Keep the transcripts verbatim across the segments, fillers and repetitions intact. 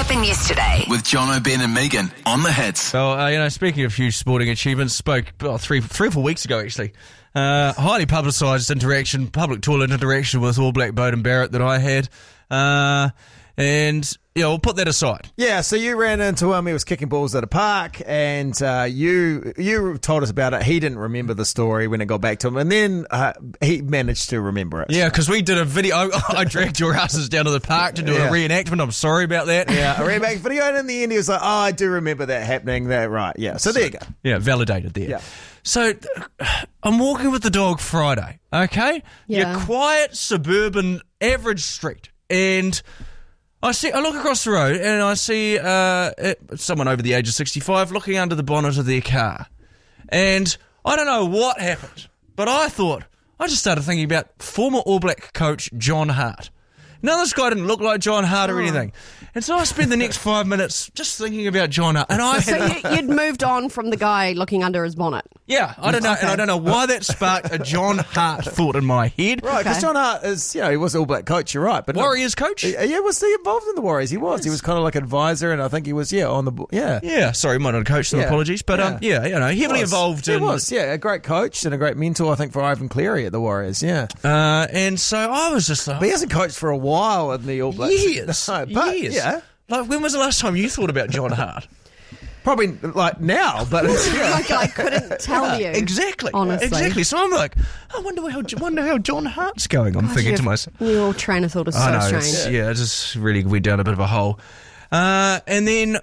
happened yesterday? With John O'Ben and Megan on the Hits. So, uh, you know, speaking of huge sporting achievements, spoke well, three, three or four weeks ago, actually. Uh, highly publicised interaction, public toilet interaction with All Black Beauden Barrett that I had. Uh, and, yeah, we'll put that aside. Yeah, so you ran into him, he was kicking balls at a park, and uh, you you told us about it. He didn't remember the story when it got back to him, and then uh, he managed to remember it. Yeah, because we did a video. I, I dragged your asses down to the park to do Yeah. a reenactment. I'm sorry about that. Yeah, a remake video, and in the end he was like, oh, I do remember that happening. That right, yeah. So there you go. Yeah, validated there. Yeah. So I'm walking with the dog Friday, okay? Yeah. Your quiet, suburban, average street. And I see, I look across the road and I see uh, someone over the age of sixty-five looking under the bonnet of their car. And I don't know what happened, but I thought, I just started thinking about former All Black coach John Hart. Now, this guy didn't look like John Hart or anything. And so I spent the next five minutes just thinking about John Hart. And I So had, you, you'd moved on from the guy looking under his bonnet. yeah, I don't know, and I don't know why that sparked a John Hart thought in my head. Right, because Okay. John Hart is, you know, he was All Black coach, you're right. But Warriors coach? Yeah, yeah, was he involved in the Warriors? He was. He was kind of like advisor, and I think he was, yeah, on the, bo- yeah. Yeah, sorry, might not have coached them, Yeah. apologies. But, um, yeah, you know, heavily He was. involved He in... was, yeah, a great coach and a great mentor, I think, for Ivan Cleary at the Warriors, yeah. Uh, and so I was just like... But he hasn't coached for a while in the All Blacks. Years. No, but, years. yeah. Like, when was the last time you thought about John Hart? Probably, like, now, but it's, yeah. Like I couldn't tell you. Exactly. Honestly. Exactly. So I'm like, I wonder how, wonder how John Hart's going. I'm thinking to myself. Your train of thought is so I know, strange. it's- yeah, it just really went down a bit of a hole. Uh, and then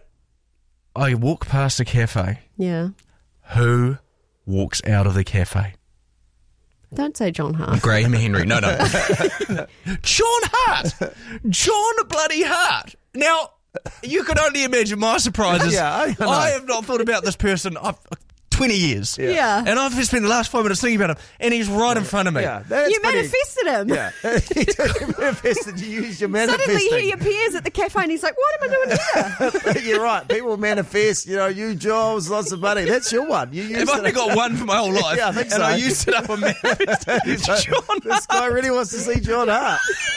I walk past a cafe. Yeah. Who walks out of the cafe? Don't say John Hart. Graham Henry. No, no. John Hart. John bloody Hart. Now, you can only imagine my surprises. Yeah, I know. I have not thought about this person I've, twenty years. Yeah. Yeah. And I've spent the last five minutes thinking about him, and he's right in front of me. Yeah, that's You pretty- manifested him. Yeah. You manifested, you used your manifesting. Suddenly he appears at the cafe and he's like, what am I doing here? You're right. People manifest, you know, you jobs, lots of money. That's your one. You used I've only it. got one for my whole life, Yeah, I think and so. I used it up on manifesting. It's John This guy really wants to see John Hart.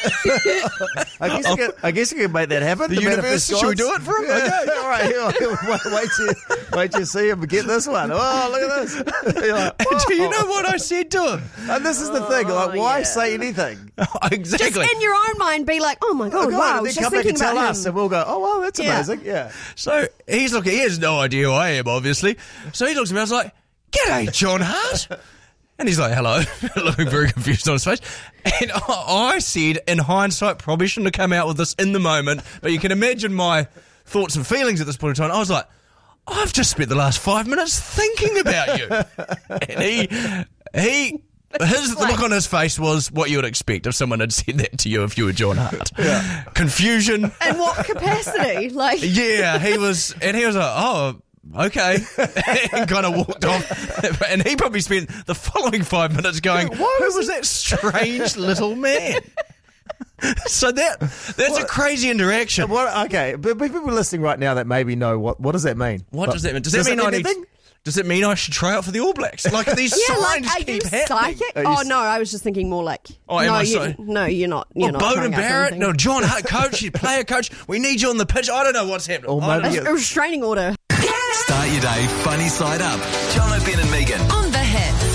I guess you can, I guess you can make that happen. The universe, manifest should we gods. do it for him? Yeah. Okay. All right, here, wait, wait, till, wait till you see him get this one. Oh, look at this. You're like, And do you "Oh." know what I said to him? And this is the thing. Like, why yeah. say anything? Exactly. Just in your own mind be like, oh my God, Oh, God, wow, I and was then just come back thinking and tell about us, him. and we'll go, oh, wow, that's Yeah. amazing. Yeah. So he's looking, he has no idea who I am, obviously. So he looks at me, I was like, G'day, John Hart. And he's like, hello, looking very confused on his face. And I I said, in hindsight, probably shouldn't have come out with this in the moment, but you can imagine my thoughts and feelings at this point in time. I was like, I've just spent the last five minutes thinking about you. And he, he, his the look on his face was what you would expect if someone had said that to you if you were John Hart. Yeah. Confusion. In what capacity? Like, Yeah, he was, and he was like, oh, okay, and kind of walked off. And he probably spent the following five minutes going, Yeah, why who was was that strange little man? So that that's a crazy interaction. What, okay, but but people listening right now that maybe know what what does that mean? What Like, does that mean? Does that mean it I need? anything? Does it mean I should try out for the All Blacks? Like these yeah, signs like, are keep you happening. psychic? Are you Oh, s- no, I was just thinking more like, Oh, am no, I you, so- no, you're not. You're Well, not Beauden trying out for Barrett, anything. no, John Hart, coach, you player coach. We need you on the pitch. I don't know what's happening. Or I don't maybe know. A restraining order. Start your day funny side up. John O'Ben and Megan. On the Hits.